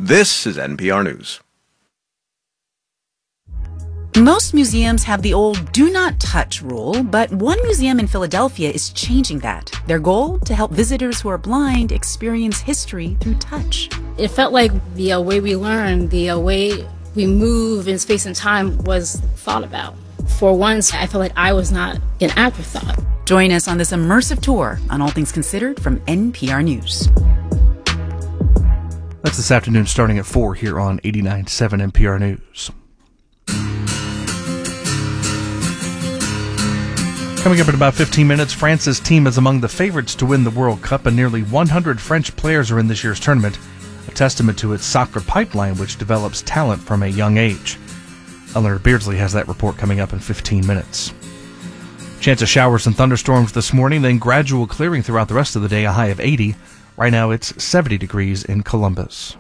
This is NPR News. Most museums have the old do not touch rule, but one museum in Philadelphia is changing that. Their goal? To help visitors who are blind experience history through touch. It felt like the way we learn, the way we move in space and time was thought about. For once, I felt like I was not an afterthought. Join us on this immersive tour on All Things Considered from NPR News. That's this afternoon starting at 4 here on 89.7 NPR News. Coming up in about 15 minutes, France's team is among the favorites to win the World Cup, and nearly 100 French players are in this year's tournament, a testament to its soccer pipeline, which develops talent from a young age. Eleanor Beardsley has that report coming up in 15 minutes. Chance of showers and thunderstorms this morning, then gradual clearing throughout the rest of the day, a high of 80. Right now it's 70 degrees in Columbus.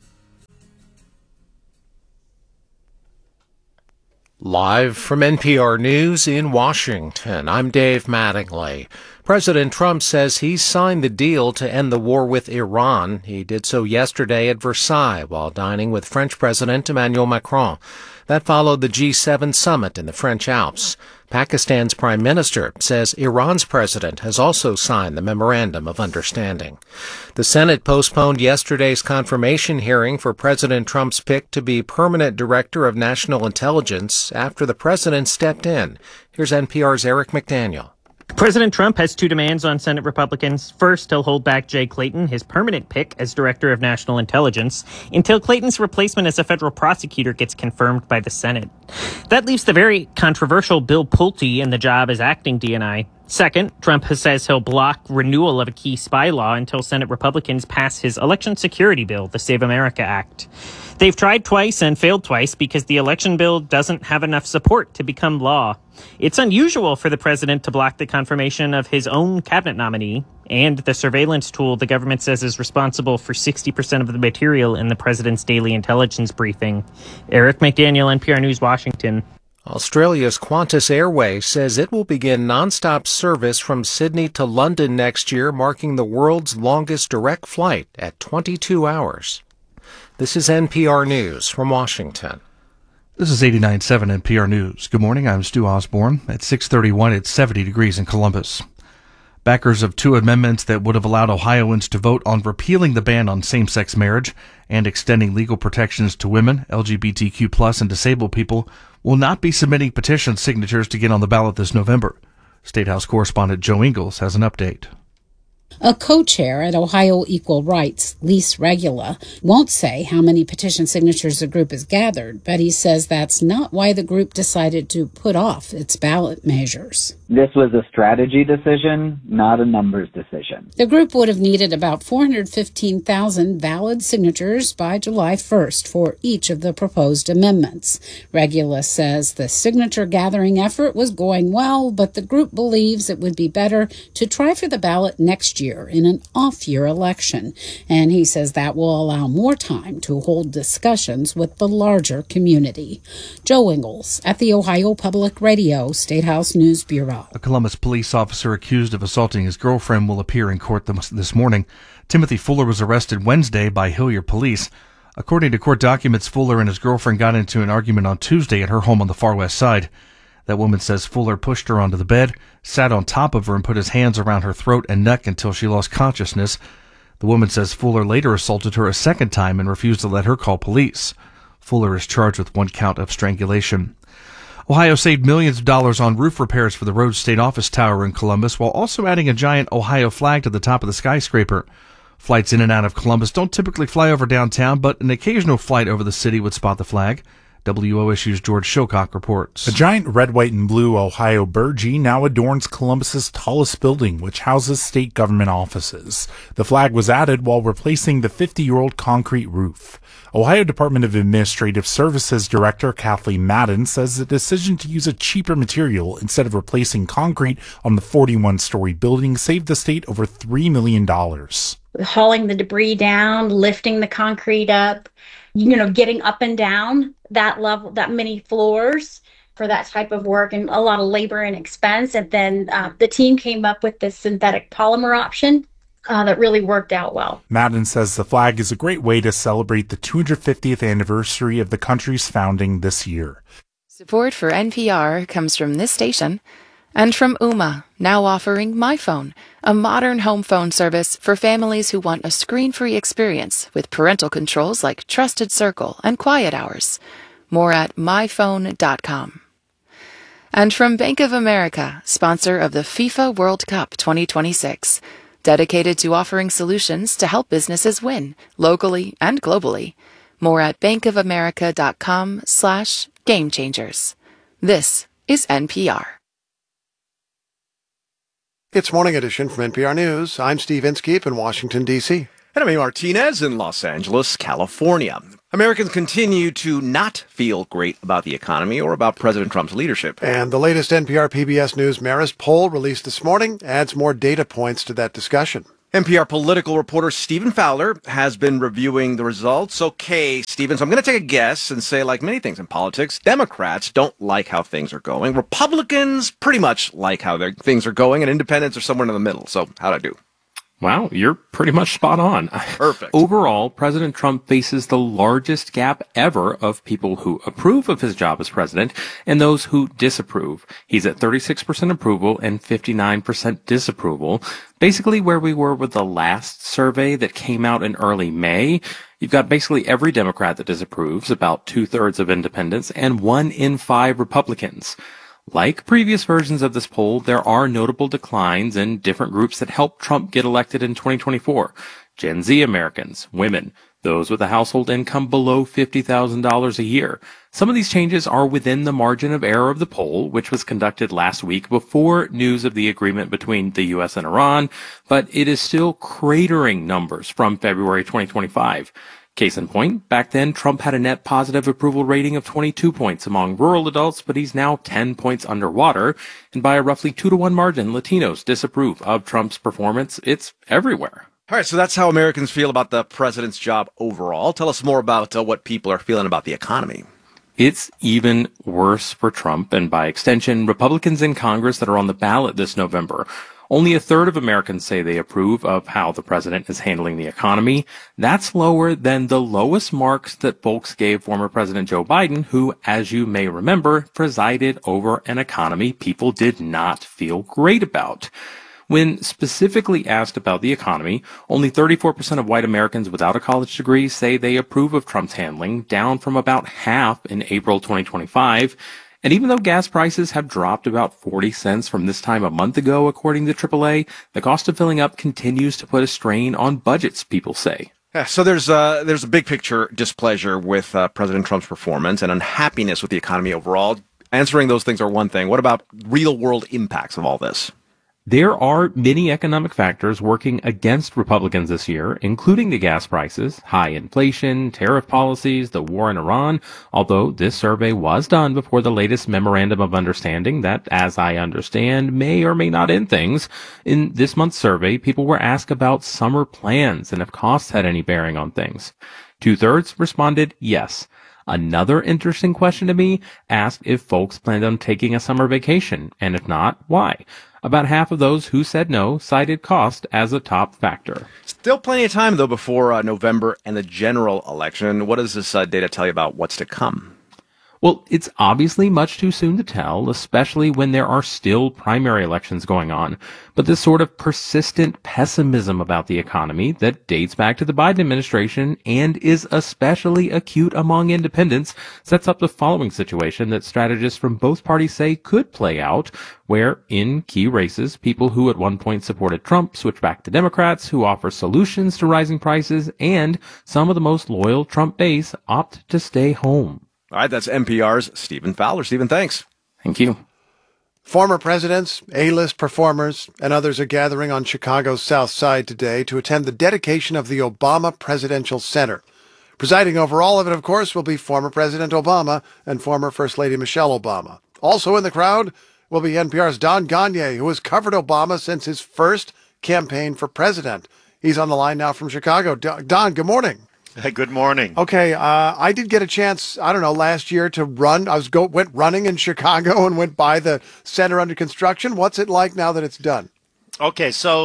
Live from NPR News in Washington, I'm Dave Mattingly. President Trump says he's signed the deal to end the war with Iran. He did so yesterday at Versailles while dining with French President Emmanuel Macron. That followed the G7 summit in the French Alps. Pakistan's prime minister says Iran's president has also signed the Memorandum of Understanding. The Senate postponed yesterday's confirmation hearing for President Trump's pick to be permanent director of national intelligence after the president stepped in. Here's NPR's Eric McDaniel. President Trump has two demands on Senate Republicans. First, he'll hold back Jay Clayton, his permanent pick as Director of National Intelligence, until Clayton's replacement as a federal prosecutor gets confirmed by the Senate. That leaves the very controversial Bill Pulte in the job as acting DNI. Second, Trump says he'll block renewal of a key spy law until Senate Republicans pass his election security bill, the Save America Act. They've tried twice and failed twice because the election bill doesn't have enough support to become law. It's unusual for the president to block the confirmation of his own cabinet nominee and the surveillance tool the government says is responsible for 60% of the material in the president's daily intelligence briefing. Eric McDaniel, NPR News, Washington. Australia's Qantas Airways says it will begin nonstop service from Sydney to London next year, marking the world's longest direct flight at 22 hours. This is NPR News from Washington. This is 89.7 NPR News. Good morning, I'm Stu Osborne. At 6:31, it's 70 degrees in Columbus. Backers of two amendments that would have allowed Ohioans to vote on repealing the ban on same-sex marriage and extending legal protections to women, LGBTQ+, and disabled people will not be submitting petition signatures to get on the ballot this November. State House correspondent Joe Ingles has an update. A co-chair at Ohio Equal Rights, Lise Regula, won't say how many petition signatures the group has gathered, but he says that's not why the group decided to put off its ballot measures. This was a strategy decision, not a numbers decision. The group would have needed about 415,000 valid signatures by July 1st for each of the proposed amendments. Regula says the signature gathering effort was going well, but the group believes it would be better to try for the ballot next year in an off-year election. And he says that will allow more time to hold discussions with the larger community. Joe Ingles at the Ohio Public Radio State House News Bureau. A Columbus police officer accused of assaulting his girlfriend will appear in court this morning. Timothy Fuller was arrested Wednesday by Hilliard police. According to court documents, Fuller and his girlfriend got into an argument on Tuesday at her home on the far west side. That woman says Fuller pushed her onto the bed, sat on top of her, and put his hands around her throat and neck until she lost consciousness. The woman says Fuller later assaulted her a second time and refused to let her call police. Fuller is charged with one count of strangulation. Ohio saved millions of dollars on roof repairs for the Rhodes State Office Tower in Columbus while also adding a giant Ohio flag to the top of the skyscraper. Flights in and out of Columbus don't typically fly over downtown, but an occasional flight over the city would spot the flag. WOSU's George Shilcock reports. A giant red, white, and blue Ohio burgee now adorns Columbus's tallest building, which houses state government offices. The flag was added while replacing the 50-year-old concrete roof. Ohio Department of Administrative Services Director Kathleen Madden says the decision to use a cheaper material instead of replacing concrete on the 41-story building saved the state over $3 million. Hauling the debris down, lifting the concrete up, getting up and down that level, that many floors for that type of work, and a lot of labor and expense. And then the team came up with this synthetic polymer option that really worked out well. Madden says the flag is a great way to celebrate the 250th anniversary of the country's founding this year. Support for NPR comes from this station and from Ooma, now offering MyPhone, a modern home phone service for families who want a screen-free experience with parental controls like Trusted Circle and Quiet Hours. More at myphone.com. And from Bank of America, sponsor of the FIFA World Cup 2026, dedicated to offering solutions to help businesses win, locally and globally. More at bankofamerica.com/game changers. This is NPR. It's Morning Edition from NPR News. I'm Steve Inskeep in Washington, D.C. And I'm Amy Martinez in Los Angeles, California. Americans continue to not feel great about the economy or about President Trump's leadership. And the latest NPR PBS News Marist poll released this morning adds more data points to that discussion. NPR political reporter Stephen Fowler has been reviewing the results. Okay, Stephen, so I'm going to take a guess and say, like many things in politics, Democrats don't like how things are going. Republicans pretty much like how things are going, and independents are somewhere in the middle. So how'd I do? Wow, you're pretty much spot on. Perfect. Overall, President Trump faces the largest gap ever of people who approve of his job as president and those who disapprove. He's at 36% approval and 59% disapproval. Basically where we were with the last survey that came out in early May. You've got basically every Democrat that disapproves, about 2/3 of independents, and 1 in 5 Republicans. Like previous versions of this poll, there are notable declines in different groups that helped Trump get elected in 2024. Gen Z Americans, women, those with a household income below $50,000 a year. Some of these changes are within the margin of error of the poll, which was conducted last week before news of the agreement between the U.S. and Iran, but it is still cratering numbers from February 2025. Case in point, back then, Trump had a net positive approval rating of 22 points among rural adults, but he's now 10 points underwater. And by a roughly 2-to-1 margin, Latinos disapprove of Trump's performance. It's everywhere. All right, so that's how Americans feel about the president's job overall. Tell us more about what people are feeling about the economy. It's even worse for Trump and, by extension, Republicans in Congress that are on the ballot this November. Only 1/3 of Americans say they approve of how the president is handling the economy. That's lower than the lowest marks that folks gave former President Joe Biden, who, as you may remember, presided over an economy people did not feel great about. When specifically asked about the economy, only 34% of white Americans without a college degree say they approve of Trump's handling, down from about half in April 2025. And even though gas prices have dropped about 40 cents from this time a month ago, according to AAA, the cost of filling up continues to put a strain on budgets, people say. Yeah, so there's a big picture displeasure with President Trump's performance and unhappiness with the economy overall. Answering those things are one thing. What about real-world impacts of all this? There are many economic factors working against Republicans this year, including the gas prices, high inflation, tariff policies, the war in Iran, although this survey was done before the latest memorandum of understanding that, as I understand, may or may not end things. In this month's survey, people were asked about summer plans and if costs had any bearing on things. 2/3 responded yes. Another interesting question to me asked if folks planned on taking a summer vacation, and if not, why? About half of those who said no cited cost as a top factor. Still plenty of time, though, before November and the general election. What does this data tell you about what's to come? Well, it's obviously much too soon to tell, especially when there are still primary elections going on. But this sort of persistent pessimism about the economy that dates back to the Biden administration and is especially acute among independents sets up the following situation that strategists from both parties say could play out, where in key races, people who at one point supported Trump switch back to Democrats who offer solutions to rising prices, and some of the most loyal Trump base opt to stay home. All right, that's NPR's Stephen Fowler. Stephen, thanks. Thank you. Former presidents, A-list performers, and others are gathering on Chicago's South Side today to attend the dedication of the Obama Presidential Center. Presiding over all of it, of course, will be former President Obama and former First Lady Michelle Obama. Also in the crowd will be NPR's Don Gonyea, who has covered Obama since his first campaign for president. He's on the line now from Chicago. Don, good morning. Hey, good morning. Okay, I did get a chance, last year to run. Went running in Chicago and went by the center under construction. What's it like now that it's done? Okay, so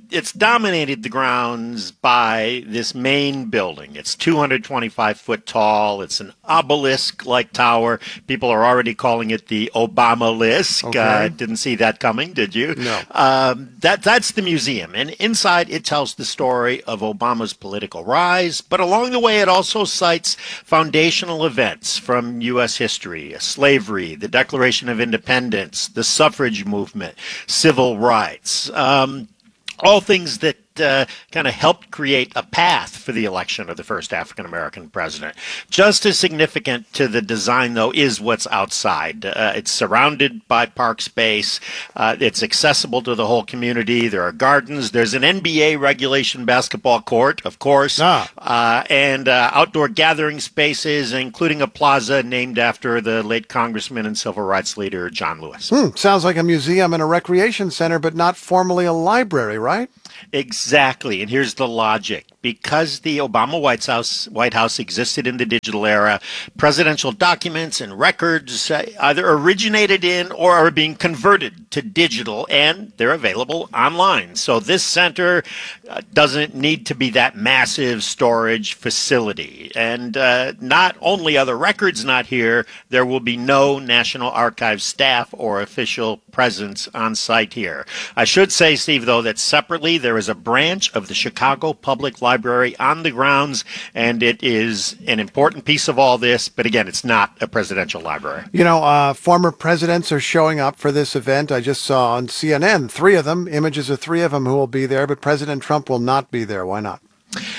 it's dominated the grounds by this main building. It's 225 foot tall. It's an obelisk-like tower. People are already calling it the Obama-lisk. Okay. Didn't see that coming, did you? No. That's the museum. And inside, it tells the story of Obama's political rise. But along the way, it also cites foundational events from U.S. history, slavery, the Declaration of Independence, the suffrage movement, civil rights, all things that kind of helped create a path for the election of the first African-American president. Just as significant to the design, though, is what's outside. It's surrounded by park space. It's accessible to the whole community. There are gardens. There's an NBA regulation basketball court, of course, and outdoor gathering spaces, including a plaza named after the late congressman and civil rights leader John Lewis. Sounds like a museum and a recreation center, but not formally a library, right? Exactly. And here's the logic. Because the Obama White House existed in the digital era, presidential documents and records either originated in or are being converted to digital, and they're available online. So this center doesn't need to be that massive storage facility. And not only are the records not here, there will be no National Archives staff or official presence on site here. I should say, Steve, though, that separately there is a branch of the Chicago Public Library on the grounds, and it is an important piece of all this, but again, it's not a presidential library. You know, former presidents are showing up for this event. I just saw on CNN, images of three of them who will be there, but President Trump will not be there. Why not?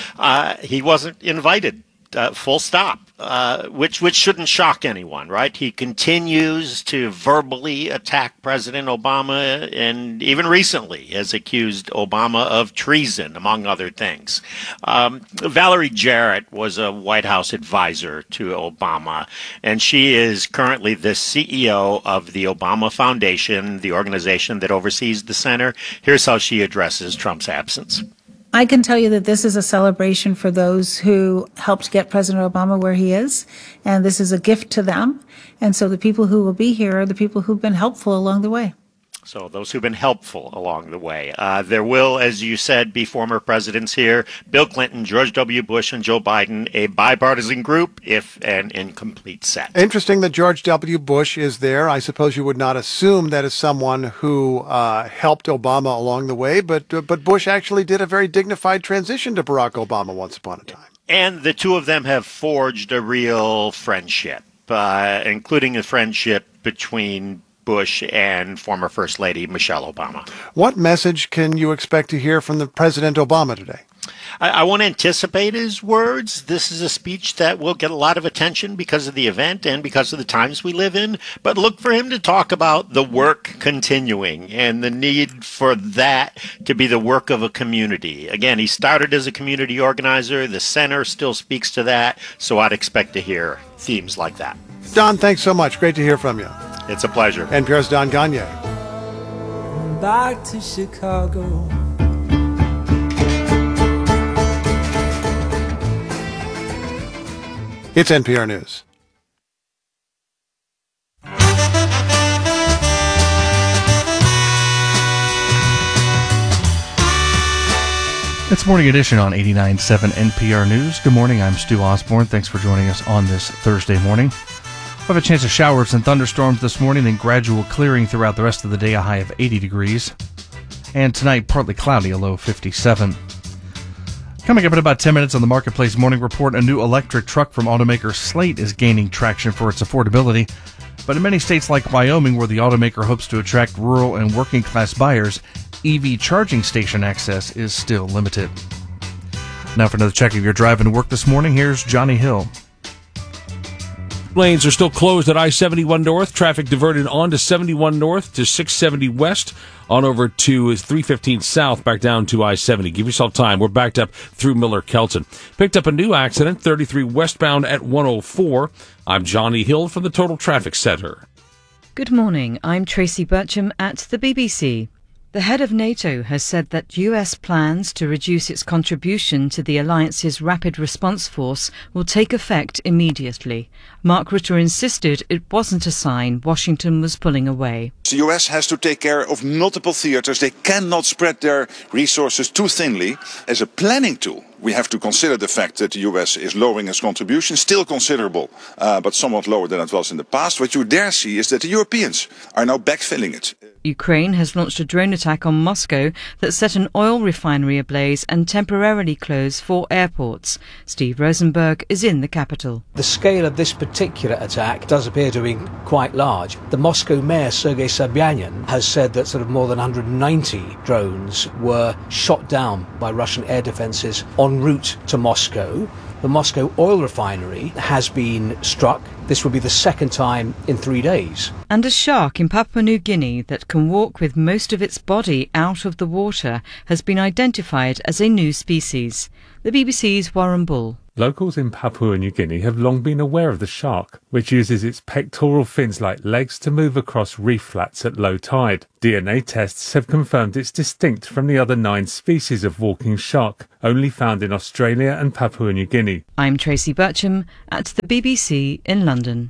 He wasn't invited. Full stop, which shouldn't shock anyone, right? He continues to verbally attack President Obama, and even recently has accused Obama of treason, among other things. Valerie Jarrett was a White House advisor to Obama, and she is currently the CEO of the Obama Foundation, the organization that oversees the center. Here's how she addresses Trump's absence. I can tell you that this is a celebration for those who helped get President Obama where he is, and this is a gift to them. And so the people who will be here are the people who've been helpful along the way. So those who've been helpful along the way. There will, as you said, be former presidents here. Bill Clinton, George W. Bush, and Joe Biden, a bipartisan group, if an incomplete set. Interesting that George W. Bush is there. I suppose you would not assume that is someone who helped Obama along the way, but Bush actually did a very dignified transition to Barack Obama once upon a time. And the two of them have forged a real friendship, including a friendship between Bush and former First Lady Michelle Obama. What message can you expect to hear from the President Obama today? I won't anticipate his words. This is a speech that will get a lot of attention because of the event and because of the times we live in. But look for him to talk about the work continuing and the need for that to be the work of a community. Again, he started as a community organizer. The center still speaks to that. So I'd expect to hear themes like that. Don, thanks so much. Great to hear from you. It's a pleasure. NPR's Don Gonyea. Back to Chicago. It's NPR News. It's Morning Edition on 89.7 NPR News. Good morning, I'm Stu Osborne. Thanks for joining us on this Thursday morning. We'll have a chance of showers and thunderstorms this morning, then gradual clearing throughout the rest of the day, a high of 80 degrees. And tonight, partly cloudy, a low of 57. Coming up in about 10 minutes on the Marketplace Morning Report, a new electric truck from automaker Slate is gaining traction for its affordability. But in many states like Wyoming, where the automaker hopes to attract rural and working class buyers, EV charging station access is still limited. Now for another check of your drive into work this morning, here's Johnny Hill. Lanes are still closed at I-71 North. Traffic diverted onto 71 North to 670 West, on over to 315 South, back down to I-70. Give yourself time. We're backed up through Miller-Kelton. Picked up a new accident, 33 westbound at 104. I'm Johnny Hill from the Total Traffic Center. Good morning. I'm Tracy Bircham at the BBC. The head of NATO has said that US plans to reduce its contribution to the alliance's rapid response force will take effect immediately. Mark Rutte insisted it wasn't a sign Washington was pulling away. The US has to take care of multiple theaters. They cannot spread their resources too thinly. As a planning tool, we have to consider the fact that the US is lowering its contribution, still considerable, but somewhat lower than it was in the past. What you dare see is that the Europeans are now backfilling it. Ukraine has launched a drone attack on Moscow that set an oil refinery ablaze and temporarily closed 4 airports. Steve Rosenberg is in the capital. The scale of this particular attack does appear to be quite large. The Moscow mayor, Sergei Sobyanin, has said that sort of more than 190 drones were shot down by Russian air defences en route to Moscow. The Moscow oil refinery has been struck. This will be the second time in 3 days. And a shark in Papua New Guinea that can walk with most of its body out of the water has been identified as a new species. The BBC's Warren Bull. Locals in Papua New Guinea have long been aware of the shark, which uses its pectoral fins-like legs to move across reef flats at low tide. DNA tests have confirmed it's distinct from the other 9 species of walking shark, only found in Australia and Papua New Guinea. I'm Tracy Bircham at the BBC in London.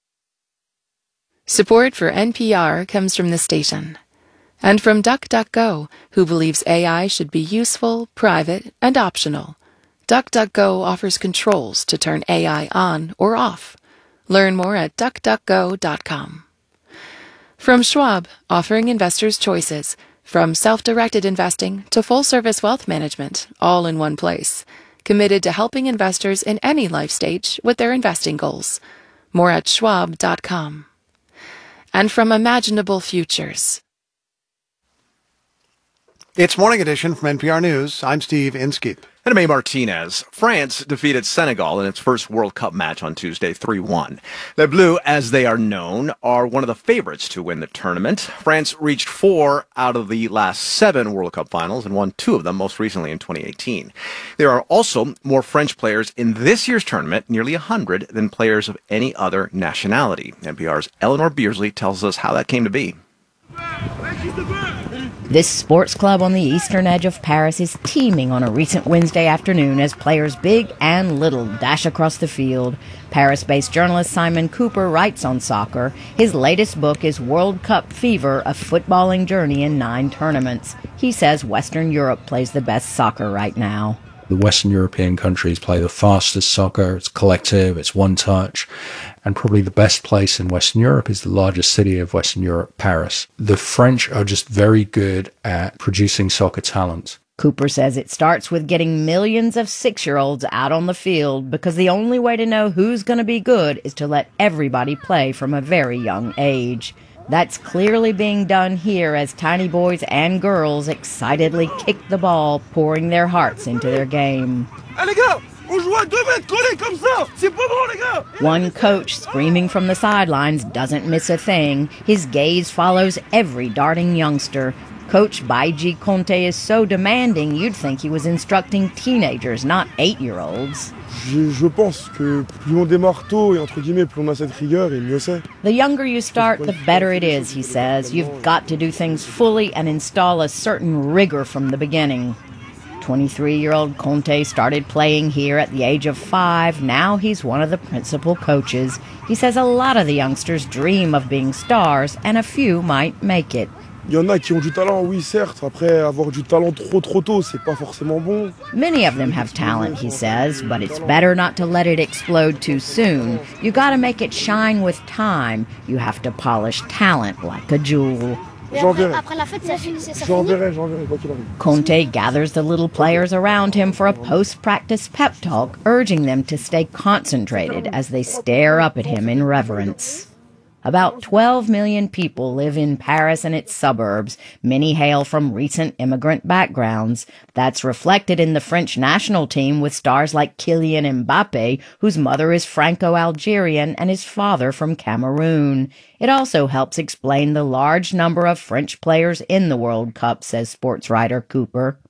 Support for NPR comes from the station. And from DuckDuckGo, who believes AI should be useful, private, and optional. DuckDuckGo offers controls to turn AI on or off. Learn more at duckduckgo.com. From Schwab, offering investors choices, from self-directed investing to full-service wealth management, all in one place. Committed to helping investors in any life stage with their investing goals. More at schwab.com. And from Imaginable Futures. It's Morning Edition from NPR News. I'm Steve Inskeep. And May Martinez. France defeated Senegal in its first World Cup match on Tuesday, 3-1. The Bleus, as they are known, are one of the favorites to win the tournament. France reached 4 out of the last 7 World Cup finals and won 2 of them, most recently in 2018. There are also more French players in this year's tournament, nearly 100, than players of any other nationality. NPR's Eleanor Beersley tells us how that came to be. This sports club on the eastern edge of Paris is teeming on a recent Wednesday afternoon as players big and little dash across the field. Paris-based journalist Simon Cooper writes on soccer. His latest book is World Cup Fever, a footballing journey in 9 tournaments. He says Western Europe plays the best soccer right now. The Western European countries play the fastest soccer. It's collective, it's one touch. And probably the best place in Western Europe is the largest city of Western Europe, Paris. The French are just very good at producing soccer talent. Cooper says it starts with getting millions of 6-year-olds out on the field because the only way to know who's going to be good is to let everybody play from a very young age. That's clearly being done here as tiny boys and girls excitedly kick the ball, pouring their hearts into their game. One coach screaming from the sidelines doesn't miss a thing. His gaze follows every darting youngster. Coach Baiji Conte is so demanding you'd think he was instructing teenagers, not 8-year-olds. Je pense que plus on démarre tôt et entre guillemets plus on a cette rigueur et mieux c'est. The younger you start, the better it is, he says. You've got to do things fully and install a certain rigor from the beginning. 23-year-old Conte started playing here at the age of 5. Now he's one of the principal coaches. He says a lot of the youngsters dream of being stars, and a few might make it. Il y en a qui ont du talent, oui, certes. Après, avoir du talent trop tôt, c'est pas forcément bon. Many of them have talent, he says, but it's better not to let it explode too soon. You gotta make it shine with time. You have to polish talent like a jewel. J'enverrai quoi qu'il arrive. Conte gathers the little players around him for a post-practice pep talk, urging them to stay concentrated as they stare up at him in reverence. About 12 million people live in Paris and its suburbs. Many hail from recent immigrant backgrounds. That's reflected in the French national team with stars like Kylian Mbappe, whose mother is Franco-Algerian and his father from Cameroon. It also helps explain the large number of French players in the World Cup, says sports writer Cooper.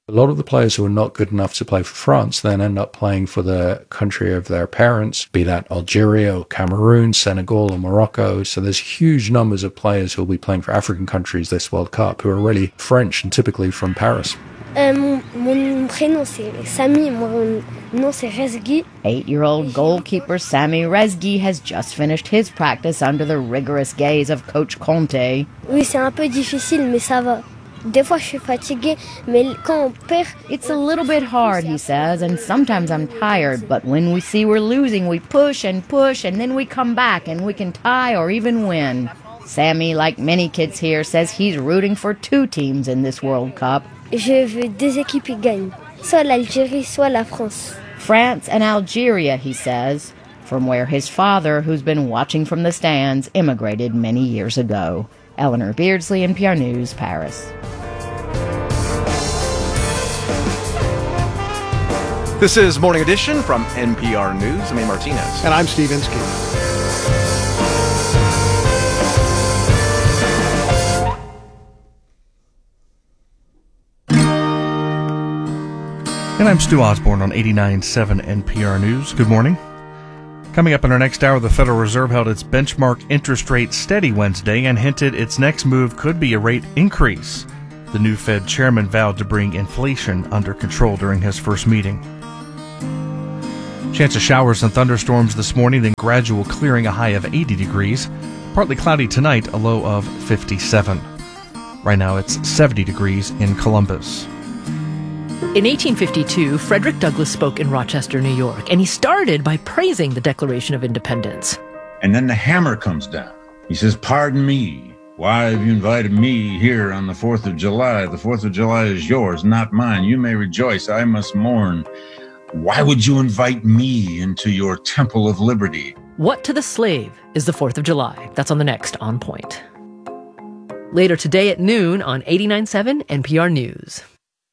A lot of the players who are not good enough to play for France then end up playing for the country of their parents, be that Algeria or Cameroon, Senegal or Morocco. So there's huge numbers of players who will be playing for African countries this World Cup who are really French and typically from Paris. Mon prénom c'est Samy, mon nom c'est Rezgui. 8-year-old goalkeeper Samy Rezgui has just finished his practice under the rigorous gaze of Coach Conte. Oui, c'est un peu difficile, mais ça va. Des fois, je suis fatiguée, mais quand on perd... It's a little bit hard, he says, and sometimes I'm tired, but when we see we're losing, we push, and then we come back, and we can tie or even win. Sammy, like many kids here, says he's rooting for 2 teams in this World Cup. Je veux 2 équipes qui gagnent, soit l'Algérie, soit la France. France and Algeria, he says, from where his father, who's been watching from the stands, immigrated many years ago. Eleanor Beardsley, NPR News, Paris. This is Morning Edition from NPR News. I'm Ian Martinez. And I'm Steve Inskeep. And I'm Stu Osborne on 89.7 NPR News. Good morning. Coming up in our next hour, the Federal Reserve held its benchmark interest rate steady Wednesday and hinted its next move could be a rate increase. The new Fed chairman vowed to bring inflation under control during his first meeting. Chance of showers and thunderstorms this morning, then gradual clearing, a high of 80 degrees. Partly cloudy tonight, a low of 57. Right now it's 70 degrees in Columbus. In 1852, Frederick Douglass spoke in Rochester, New York, and he started by praising the Declaration of Independence. And then the hammer comes down. He says, "Pardon me. Why have you invited me here on the 4th of July? The 4th of July is yours, not mine. You may rejoice. I must mourn. Why would you invite me into your temple of liberty?" What to the slave is the 4th of July? That's on the next On Point. Later today at noon on 89.7 NPR News.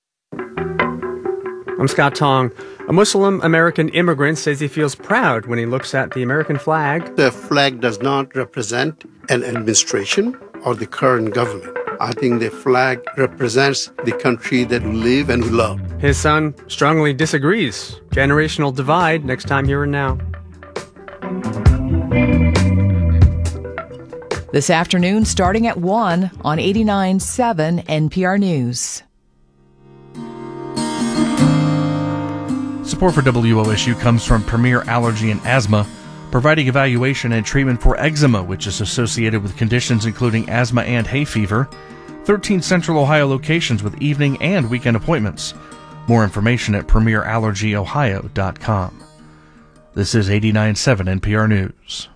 I'm Scott Tong. A Muslim American immigrant says he feels proud when he looks at the American flag. The flag does not represent an administration or the current government. I think the flag represents the country that we live and we love. His son strongly disagrees. Generational divide next time here and now. This afternoon, starting at 1 on 89.7 NPR News. Support for WOSU comes from Premier Allergy and Asthma, providing evaluation and treatment for eczema, which is associated with conditions including asthma and hay fever. 13 Central Ohio locations with evening and weekend appointments. More information at premierallergyohio.com. This is 89.7 NPR News.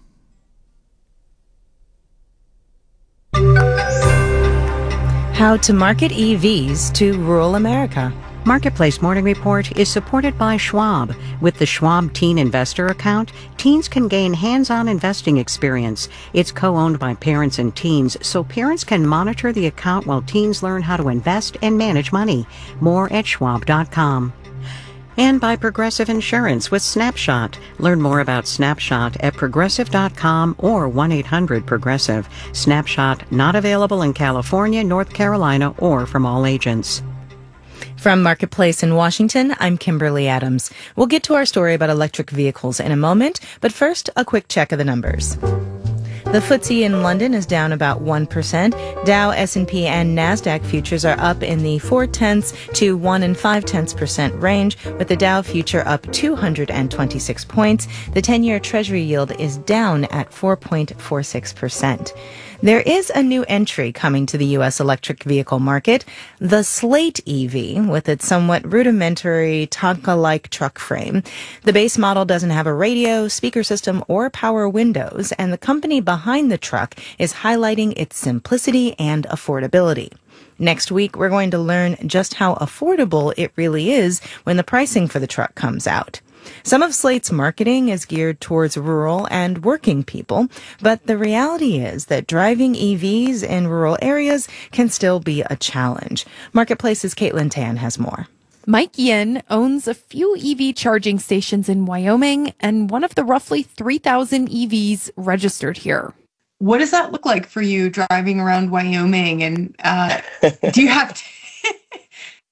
How to market EVs to rural America. Marketplace Morning Report is supported by Schwab. With the Schwab Teen Investor account, teens can gain hands-on investing experience. It's co-owned by parents and teens, so parents can monitor the account while teens learn how to invest and manage money. More at schwab.com. And by Progressive Insurance with Snapshot. Learn more about Snapshot at progressive.com or 1-800-PROGRESSIVE. Snapshot not available in California, North Carolina, or from all agents. From Marketplace in Washington, I'm Kimberly Adams. We'll get to our story about electric vehicles in a moment, but first, a quick check of the numbers. The FTSE in London is down about 1%. Dow, S&P, and NASDAQ futures are up in the 0.4 to 1 0.5% range, with the Dow future up 226 points. The 10-year Treasury yield is down at 4.46%. There is a new entry coming to the U.S. electric vehicle market, the Slate EV, with its somewhat rudimentary Tonka-like truck frame. The base model doesn't have a radio, speaker system, or power windows, and the company behind the truck is highlighting its simplicity and affordability. Next week, we're going to learn just how affordable it really is when the pricing for the truck comes out. Some of Slate's marketing is geared towards rural and working people, but the reality is that driving EVs in rural areas can still be a challenge. Marketplace's Caitlin Tan has more. Mike Yin owns a few EV charging stations in Wyoming and one of the roughly 3,000 EVs registered here. What does that look like for you driving around Wyoming? And do you have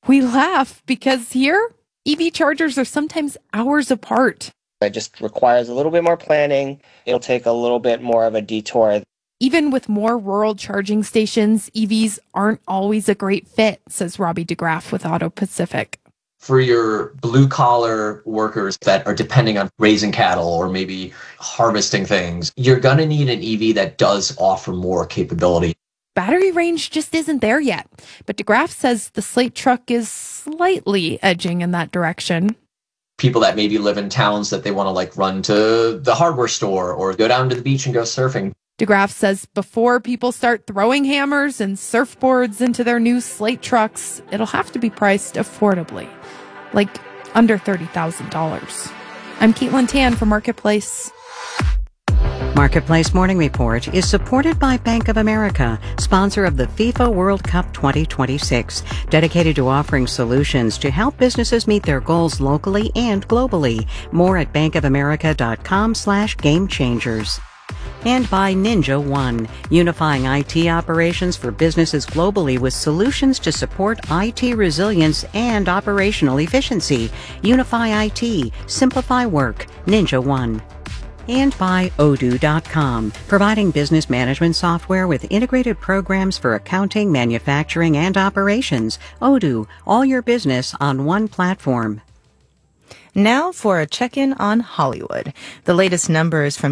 We laugh because here, EV chargers are sometimes hours apart. It just requires a little bit more planning. It'll take a little bit more of a detour. Even with more rural charging stations, EVs aren't always a great fit, says Robbie DeGraff with Auto Pacific. For your blue-collar workers that are depending on raising cattle or maybe harvesting things, you're going to need an EV that does offer more capability. Battery range just isn't there yet, but DeGraff says the Slate truck is slightly edging in that direction. People that maybe live in towns that they want to run to the hardware store or go down to the beach and go surfing. DeGraff says before people start throwing hammers and surfboards into their new Slate trucks, it'll have to be priced affordably, like under $30,000. I'm Caitlin Tan for Marketplace. Marketplace Morning Report is supported by Bank of America, sponsor of the FIFA World Cup 2026, dedicated to offering solutions to help businesses meet their goals locally and globally. More at bankofamerica.com/gamechangers. And by Ninja One, unifying IT operations for businesses globally with solutions to support IT resilience and operational efficiency. Unify IT, simplify work. Ninja One. And by Odoo.com, providing business management software with integrated programs for accounting, manufacturing, and operations. Odoo, all your business on one platform. Now for a check-in on Hollywood. The latest numbers from